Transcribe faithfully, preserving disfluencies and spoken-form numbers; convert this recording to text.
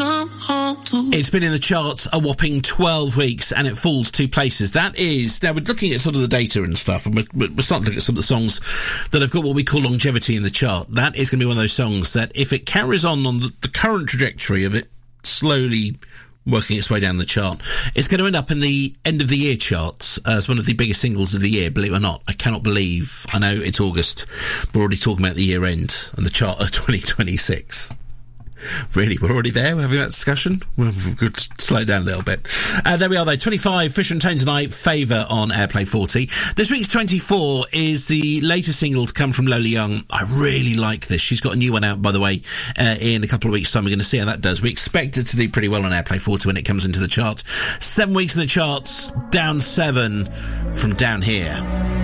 come home to. It's been in the charts a whopping twelve weeks, and it falls two places. That is, now we're looking at sort of the data and stuff, and we're, we're starting to look at some of the songs that have got what we call longevity in the chart. That is going to be one of those songs that, if it carries on on the, the current trajectory of it slowly working its way down the chart, it's going to end up in the end of the year charts as one of the biggest singles of the year, believe it or not. I cannot believe, I know it's August, we're already talking about the year end and the chart of twenty twenty-six. Really, we're already there? We're having that discussion? We'll slow down a little bit. Uh, there we are, though. twenty-five, Fisher and Tone tonight, Favour on Airplay forty. This week's twenty-four is the latest single to come from Lola Young. I really like this. She's got a new one out, by the way, uh, in a couple of weeks' time. We're going to see how that does. We expect it to do pretty well on Airplay forty when it comes into the charts. Seven weeks in the charts, down seven from Down Here.